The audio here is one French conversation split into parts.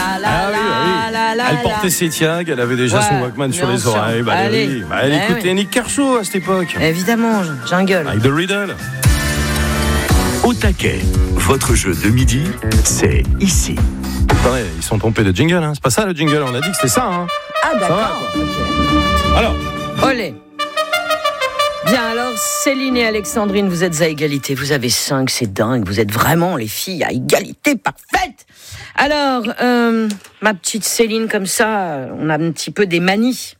Elle portait ses tiags, elle avait déjà son Walkman sur les oreilles. Elle écoutait Nick Kershaw à cette époque. Évidemment, Jungle. Avec The Riddle. Au taquet, votre jeu de midi, c'est ici. Ouais, ils sont trompés de jingle, hein. C'est pas ça le jingle, on a dit que c'était ça. Hein. Ah d'accord. Okay. Alors. Olé. Bien alors, Céline et Alexandrine, vous êtes à égalité. Vous avez 5, c'est dingue. Vous êtes vraiment les filles à égalité parfaite. Alors, ma petite Céline, comme ça, on a un petit peu des manies.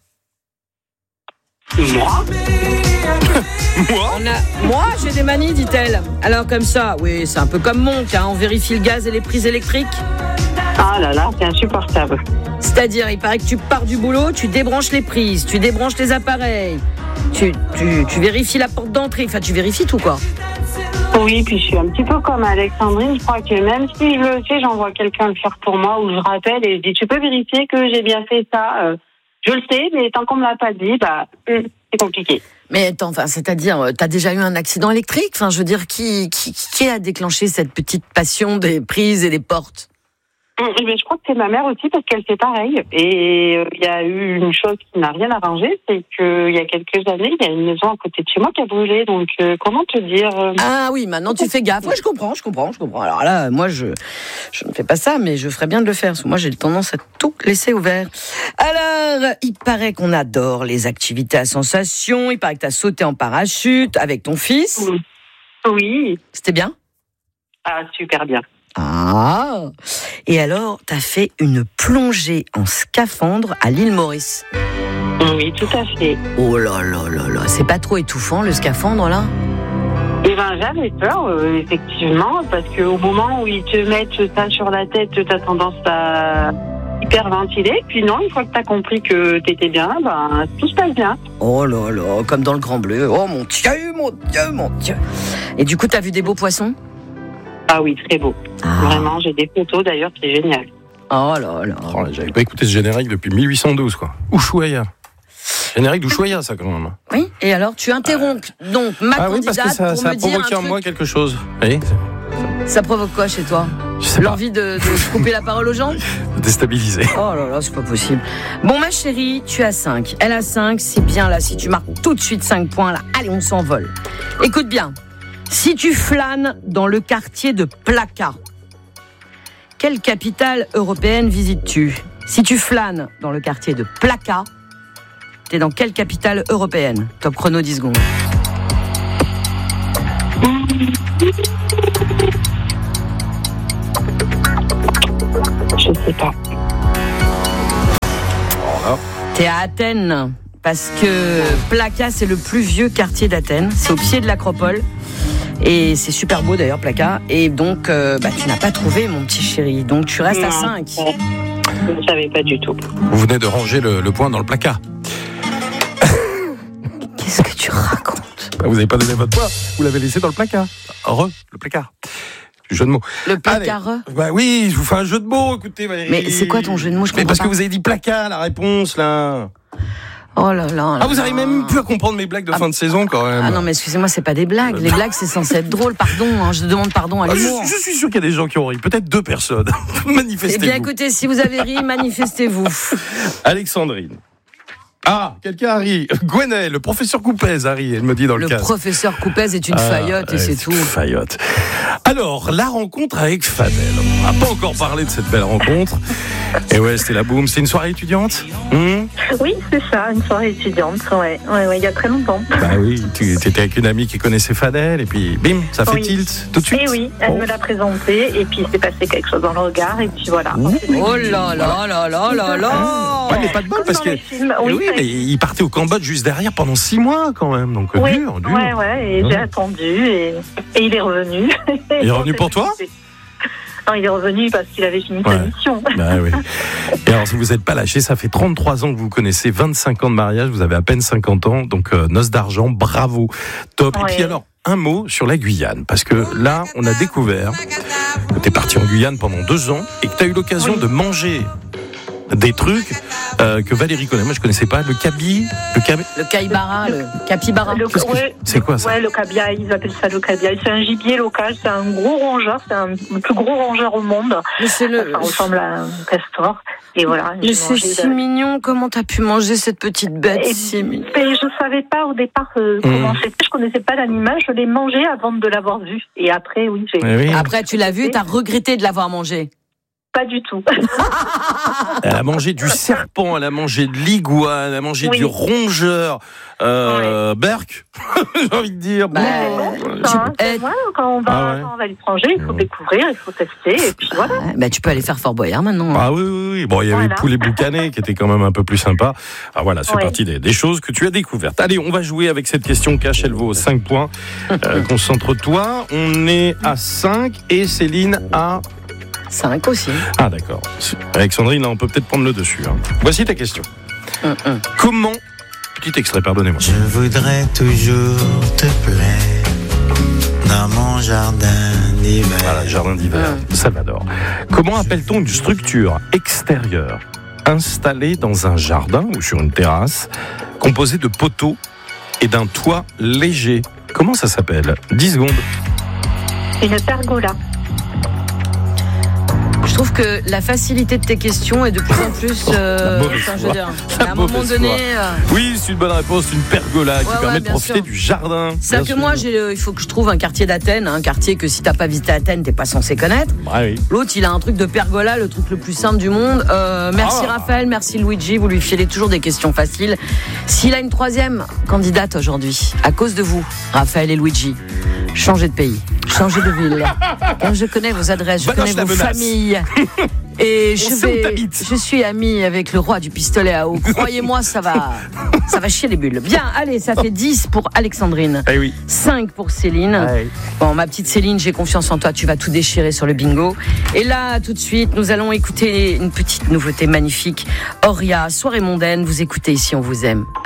Moi, j'ai des manies, dit-elle. Alors comme ça, oui, c'est un peu comme Monk, hein, on vérifie le gaz et les prises électriques. Ah là là, c'est insupportable. C'est-à-dire, il paraît que tu pars du boulot, tu débranches les prises, tu débranches les appareils, tu vérifies la porte d'entrée, enfin tu vérifies tout quoi. Oui, puis je suis un petit peu comme Alexandrine, je crois que même si je le sais, j'envoie quelqu'un le faire pour moi ou je rappelle et je dis tu peux vérifier que j'ai bien fait ça. Je le sais, mais tant qu'on me l'a pas dit, c'est compliqué. Mais attends, c'est-à-dire, t'as déjà eu un accident électrique ? Enfin, je veux dire, qui a déclenché cette petite passion des prises et des portes ? Mais je crois que c'est ma mère aussi parce qu'elle fait pareil. Et il y a eu une chose qui n'a rien arrangé, c'est qu'il y a quelques années, il y a une maison à côté de chez moi qui a brûlé. Donc, comment te dire Ah oui, maintenant tu fais gaffe. Ouais, je comprends. Alors là, moi, je ne fais pas ça, mais je ferais bien de le faire. Parce que moi, j'ai tendance à tout laisser ouvert. Alors, il paraît qu'on adore les activités à sensation. Il paraît que t'as sauté en parachute avec ton fils. Oui. C'était bien ? Ah, super bien. Ah. Et alors, t'as fait une plongée en scaphandre à l'île Maurice. Oui, tout à fait. Oh là là là là, c'est pas trop étouffant le scaphandre là ? Eh ben, j'avais peur, effectivement, parce qu'au moment où ils te mettent ça sur la tête, t'as tendance à hyperventiler. Puis non, une fois que t'as compris que t'étais bien, tout se passe bien. Oh là là, comme dans le Grand Bleu. Oh mon Dieu. Et du coup, t'as vu des beaux poissons ? Ah oui, très beau. Vraiment, j'ai des photos d'ailleurs, c'est génial. Oh là là. Oh, j'avais pas écouté ce générique depuis 1812, quoi. Ushuaïa. Générique d'Ushuaïa, ça, quand même. Oui, et alors, tu interromps donc ma candidate oui, parce que ça, pour ça me dire un provoque en truc. moi quelque chose. Oui. Ça provoque quoi chez toi ? L'envie de couper la parole aux gens ? Déstabilisé. Oh là là, c'est pas possible. Bon, ma chérie, tu as 5. Elle a 5, c'est bien là. Si tu marques tout de suite 5 points, là, allez, on s'envole. Écoute bien. Si tu flânes dans le quartier de Plaka, quelle capitale européenne visites-tu ? Si tu flânes dans le quartier de Plaka, t'es dans quelle capitale européenne ? Top chrono 10 secondes. Je sais pas. T'es à Athènes, parce que Plaka, c'est le plus vieux quartier d'Athènes. C'est au pied de l'Acropole. Et c'est super beau d'ailleurs, Plaka. Et donc, tu n'as pas trouvé, mon petit chéri. Donc, tu restes à 5. Je ne savais pas du tout. Vous venez de ranger le point dans le placard. Qu'est-ce que tu racontes ? Vous n'avez pas donné votre poids, vous l'avez laissé dans le placard. Le placard. Jeu de mots. Le placard. Oui, je vous fais un jeu de mots, écoutez Valérie. Mais c'est quoi ton jeu de mots ? Mais parce que vous avez dit placard, la réponse, là. Oh là là. Vous n'arrivez même plus à comprendre mes blagues de fin de saison, quand même. Ah non, mais excusez-moi, c'est pas des blagues. Les blagues, c'est censé être drôle. Pardon, je demande pardon à l'humour. Je suis sûr qu'il y a des gens qui ont ri. Peut-être 2 personnes. Manifestez-vous. Eh bien, écoutez, si vous avez ri, manifestez-vous. Alexandrine. Ah, quelqu'un a ri. Gwenelle, le professeur Coupez a ri, elle me dit dans le casque. Le professeur Coupez est une faillotte et c'est tout. Faillotte. Alors, la rencontre avec Fadel. On n'a pas encore parlé de cette belle rencontre. Et ouais, c'était la boum. C'est une soirée étudiante ? Oui, c'est ça, une soirée étudiante. Ouais, il y a très longtemps. Bah oui, tu étais avec une amie qui connaissait Fadel et puis bim, ça fait tilt tout de suite. Et oui, elle me l'a présenté et puis il s'est passé quelque chose dans le regard et puis voilà. Oh là là là là là là. Ouais, mais pas de bol parce que oui, mais il partait au Cambodge juste derrière pendant 6 mois quand même, donc dur. Ouais, et j'ai attendu et il est revenu. Il est revenu pour toi ? Non, il est revenu parce qu'il avait fini sa mission. Bah oui. Et alors, si vous n'êtes pas lâché, ça fait 33 ans que vous connaissez, 25 ans de mariage, vous avez à peine 50 ans, donc noces d'argent, bravo, top. Ouais. Et puis alors, un mot sur la Guyane, parce que là, on a découvert que tu es parti en Guyane pendant 2 ans et que tu as eu l'occasion de manger des trucs que Valérie connaît. Moi, je connaissais pas. Le caïbara, le capybara. C'est quoi ça? Ouais, le cabiai, ils appellent ça le cabiai. C'est un gibier local, c'est un gros rongeur, le plus gros rongeur au monde. Ça ressemble à un castor. Et voilà. Mais c'est si mignon. Comment t'as pu manger cette petite bête si mignonne? Je savais pas au départ comment c'était. Je connaissais pas l'animal. Je l'ai mangé avant de l'avoir vu. Et après, oui, Après, tu l'as vu, t'as regretté de l'avoir mangé? Pas du tout. Elle a mangé du serpent, elle a mangé de l'iguane, elle a mangé du rongeur. Berk, j'ai envie de dire. Quand on va à l'étranger, il faut découvrir, il faut tester, et puis voilà. Tu peux aller faire Fort Boyard maintenant. Ah oui. Bon, il y avait le poulet boucané qui était quand même un peu plus sympa. Ah voilà, c'est parti des choses que tu as découvertes. Allez, on va jouer avec cette question cash, elle vaut 5 points. Concentre-toi, on est à 5 et Céline à 5 aussi. Ah d'accord. Alexandrine, là, on peut peut-être prendre le dessus. Voici ta question. Comment... Petit extrait, pardonnez-moi. Je voudrais toujours te plaire dans mon jardin d'hiver. Voilà, jardin d'hiver, Salvador. Comment appelle-t-on une structure extérieure installée dans un jardin ou sur une terrasse, composée de poteaux et d'un toit léger? Comment ça s'appelle? 10 secondes. Une pergola. Je trouve que la facilité de tes questions est de plus en plus. À un moment donné. Oui, c'est une bonne réponse, une pergola qui permet de profiter du jardin. C'est que moi, il faut que je trouve un quartier d'Athènes, un quartier que si t'as pas visité Athènes, t'es pas censé connaître. Oui. L'autre, il a un truc de pergola, le truc le plus simple du monde. Merci Raphaël, merci Luigi, vous lui filez toujours des questions faciles. S'il a une troisième candidate aujourd'hui, à cause de vous, Raphaël et Luigi, changez de pays, changez de ville. Car je connais vos adresses, je connais vos familles. Et je suis amie avec le roi du pistolet à eau. Croyez-moi, ça va chier les bulles. Bien, allez, ça fait 10 pour Alexandrine. 5 pour Céline. Bon, ma petite Céline, j'ai confiance en toi, tu vas tout déchirer sur le bingo. Et là, tout de suite, nous allons écouter une petite nouveauté magnifique. Auria, soirée mondaine, vous écoutez Ici on vous aime.